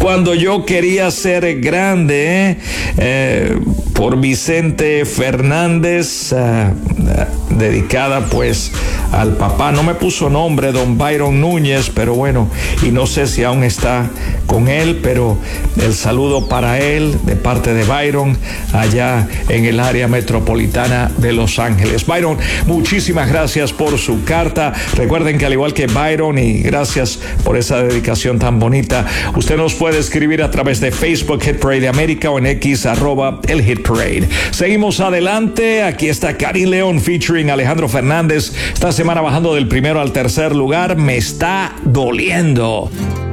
Cuando yo quería ser grande, por Vicente Fernández, dedicada pues al papá. No me puso nombre, don Byron Núñez, pero bueno, y no sé si aún está con él, pero el saludo para él de parte de Byron allá en el área metropolitana de Los Ángeles. Byron, muchísimas gracias por su carta. Recuerden que al igual que Byron, y gracias por esa dedicación tan bonita, usted nos puede escribir a través de Facebook Hit Parade de América o en X @el Hit Parade. Seguimos adelante. Aquí está Karin León featuring Alejandro Fernández. Esta semana bajando del primero al tercer lugar. Me está doliendo.